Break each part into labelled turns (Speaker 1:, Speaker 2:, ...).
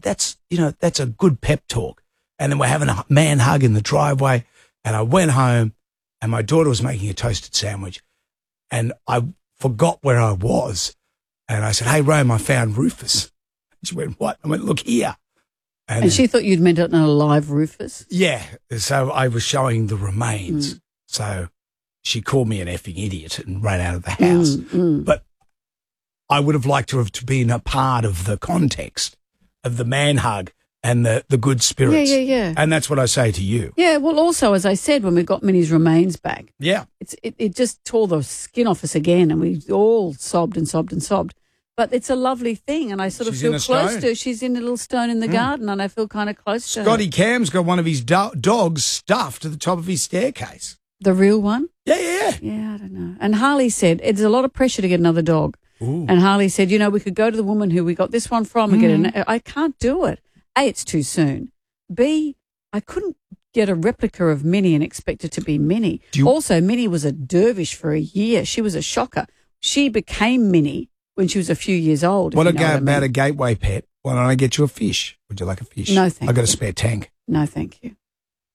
Speaker 1: that's a good pep talk. And then we're having a man hug in the driveway. And I went home and my daughter was making a toasted sandwich. And I forgot where I was. And I said, hey, Rome, I found Rufus. She went, what? I went, look here.
Speaker 2: And she thought you'd meant an alive Rufus?
Speaker 1: Yeah. So I was showing the remains. So she called me an effing idiot and ran out of the house. But I would have liked to have been a part of the context of the man hug and the good spirits.
Speaker 2: Yeah.
Speaker 1: And that's what I say to you.
Speaker 2: Yeah, well, also, as I said, when we got Minnie's remains back, it just tore the skin off us again, and we all sobbed and sobbed and sobbed. But it's a lovely thing, and I sort of feel close to her. She's in a little stone in the garden, and I feel kind of close to her.
Speaker 1: Scotty Cam's got one of his dogs stuffed to the top of his staircase.
Speaker 2: The real one?
Speaker 1: Yeah.
Speaker 2: Yeah, I don't know. And Harley said, it's a lot of pressure to get another dog.
Speaker 1: Ooh.
Speaker 2: And Harley said, we could go to the woman who we got this one from and get I can't do it. A, it's too soon. B, I couldn't get a replica of Minnie and expect it to be Minnie. Also, Minnie was a dervish for a year. She was a shocker. She became Minnie when she was a few years old.
Speaker 1: What about a gateway pet? Why don't I get you a fish? Would you like a fish?
Speaker 2: No, thank you.
Speaker 1: I got a spare tank.
Speaker 2: No, thank you.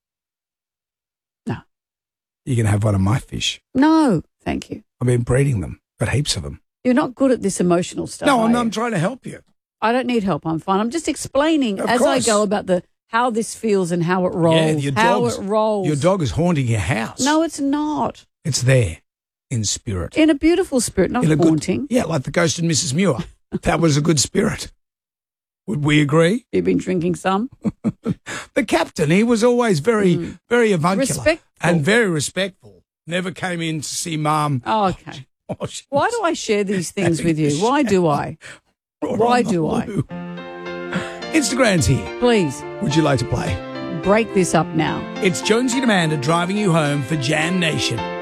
Speaker 2: No.
Speaker 1: You can have one of my fish.
Speaker 2: No, thank you.
Speaker 1: I've been breeding them. Got heaps of them.
Speaker 2: You're not good at this emotional stuff.
Speaker 1: No, I'm trying to help you.
Speaker 2: I don't need help. I'm fine. I'm just explaining as I go about how this feels and how it rolls.
Speaker 1: Yeah,
Speaker 2: it rolls.
Speaker 1: Your dog is haunting your house.
Speaker 2: No, it's not.
Speaker 1: It's there in spirit.
Speaker 2: In a beautiful spirit, not haunting.
Speaker 1: Like the ghost of Mrs. Muir. That was a good spirit. Would we agree?
Speaker 2: You've been drinking some?
Speaker 1: The captain, he was always very avuncular.
Speaker 2: Respectful.
Speaker 1: And very respectful. Never came in to see Mum.
Speaker 2: Oh, okay. Why do I share these things with you? Why do I? Why do I?
Speaker 1: Instagram's here.
Speaker 2: Please.
Speaker 1: Would you like to play?
Speaker 2: Break this up now.
Speaker 1: It's Jonesy and Amanda driving you home for Jam Nation.